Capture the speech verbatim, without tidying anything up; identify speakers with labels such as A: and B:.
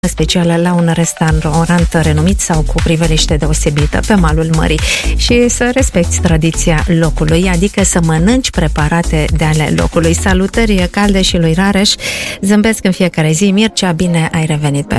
A: specială la un restaurant renumit sau cu priveliște deosebită pe malul mării și să respecti tradiția locului, adică să mănânci preparate de ale locului. Salutări calde și lui Rareș, zâmbesc în fiecare zi. Mircea, bine ai revenit pe